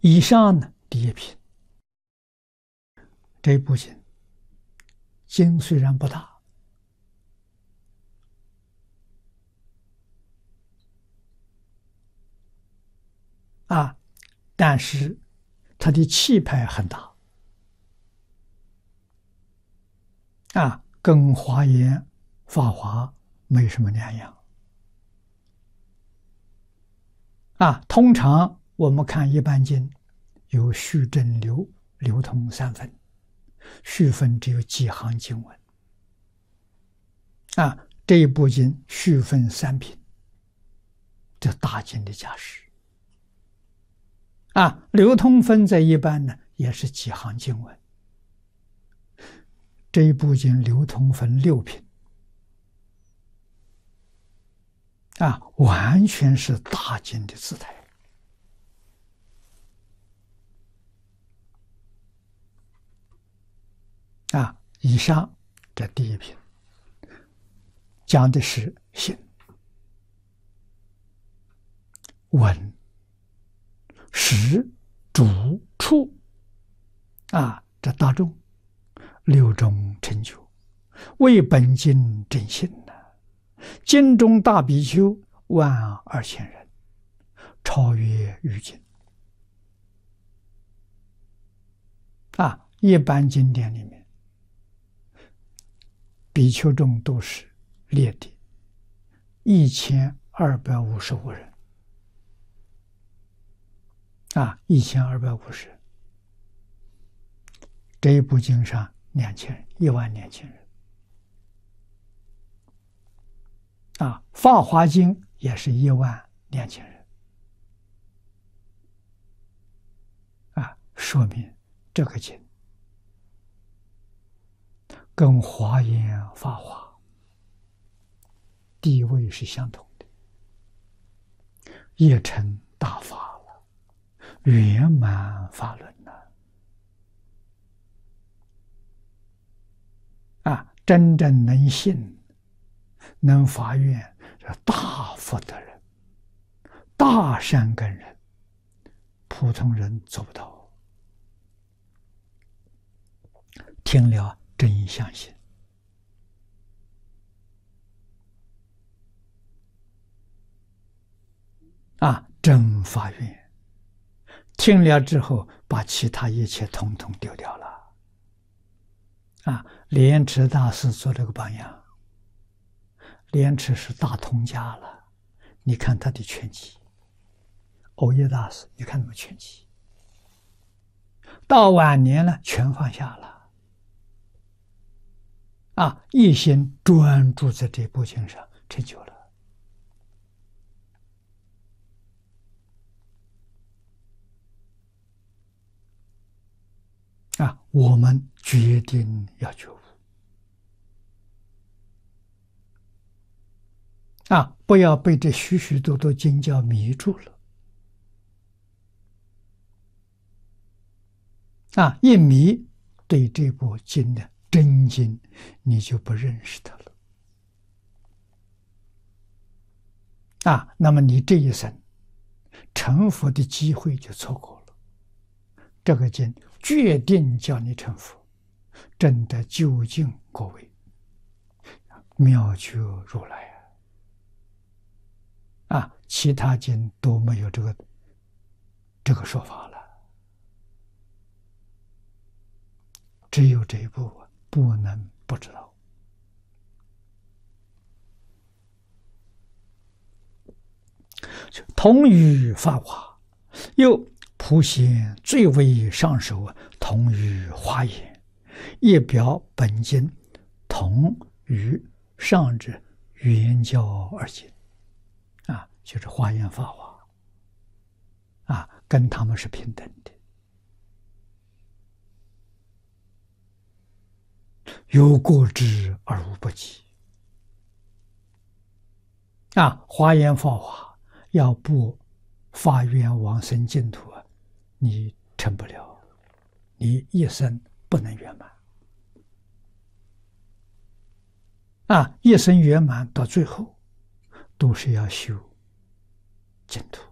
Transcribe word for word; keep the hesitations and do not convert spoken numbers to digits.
以上呢，第一品。这一部经，经虽然不大，啊，但是它的气派很大，啊，跟华严、法华没什么两样。啊，通常我们看一般经，有序、正、流、流通三分，序分只有几行经文。啊，这一部经序分三品，这大经的架势。啊，流通分在一般呢，也是几行经文。这一部经流通分六品，啊，完全是大经的姿态。啊，以上这第一品讲的是心、闻、识、主、处，啊，这大众六种成就，为本经正信呢。经中大比丘万二千人，超越于经。啊，一般经典里面，比丘众都是列的一千二百五十五人。啊，一千二百五十人，这一部经上两千人，一万两千人。啊，《法华经》也是一万两千人。啊，说明这个经跟华严、法华地位是相同的，也成大法了，圆满法轮了。啊，真正能信、能发愿，是大福德人、大善根人，普通人做不到。听了真相信。啊，真发愿，听了之后，把其他一切统统丢掉了。啊，莲池大师做了个榜样。莲池是大通家了，你看他的全集。藕益大师，你看他们全集。到晚年了，全放下了。啊，一心专注在这部经上，成就了。啊，我们决定要觉悟。啊，不要被这许许多多经教迷住了。啊，一迷，对这部经的真经，你就不认识它了。啊，那么你这一生成佛的机会就错过了。这个经决定叫你成佛，证得究竟果位，妙觉如来啊！啊，其他经都没有这个这个说法了，只有这一部不能不知道。同于法华，又普显最为上首，同于华严，一表本经同于上至圆教二经。啊，就是华严法华，啊，跟他们是平等的。有过之而无不及。啊，华严法华要不发愿往生净土，你成不了，你一生不能圆满。啊，一生圆满到最后，都是要修净土。